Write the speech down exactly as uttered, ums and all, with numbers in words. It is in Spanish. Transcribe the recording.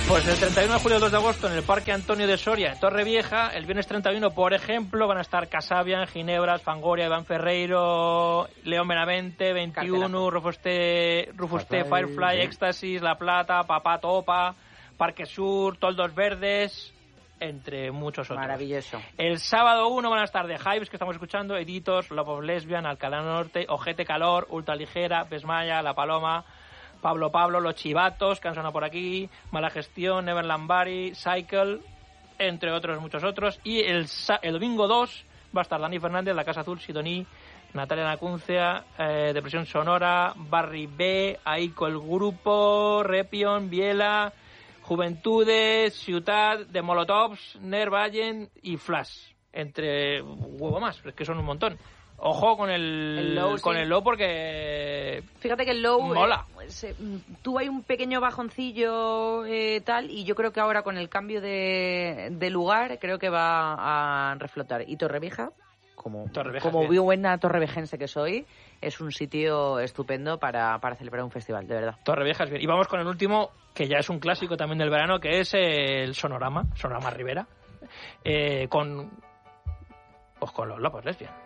Pues el treinta y uno de julio al dos de agosto en el Parque Antonio de Soria, en Torrevieja. El viernes treinta y uno, por ejemplo, van a estar Casabian, Ginebras, Fangoria, Iván Ferreiro, León Benavente, veintiuno, Rufusté, Rufusté, Firefly, Éxtasis, La Plata, Papá Topa, Parque Sur, Toldos Verdes, entre muchos otros. Maravilloso. El sábado uno van a estar The Hives, que estamos escuchando, Editos, Love of Lesbian, Alcalá Norte, Ojete Calor, Ultraligera, Besmaya, La Paloma, Pablo Pablo, Los Chivatos, que han sonado por aquí, Mala Gestión, Neverland Bari, Cycle, entre otros, muchos otros. Y el, el domingo dos va a estar Dani Fernández, La Casa Azul, Sidoní, Natalia Nacuncia, eh, Depresión Sonora, Barry B, Aiko el Grupo, Repion, Biela, Juventudes, Ciutat, The Molotovs, Nervallen y Flash, entre huevo más, es que son un montón. Ojo con el, el low, con sí. el low porque fíjate que el low mola. Eh, se, tuvo ahí un pequeño bajoncillo eh, tal, y yo creo que ahora con el cambio de, de lugar creo que va a reflotar. Y Torrevieja, como, Torrevieja como bien. buena torrevejense que soy, es un sitio estupendo para, para celebrar un festival, de verdad. Torrevieja es bien. Y vamos con el último, que ya es un clásico también del verano, que es el Sonorama, Sonorama Rivera, eh, con, pues con los Lopos Lesbian.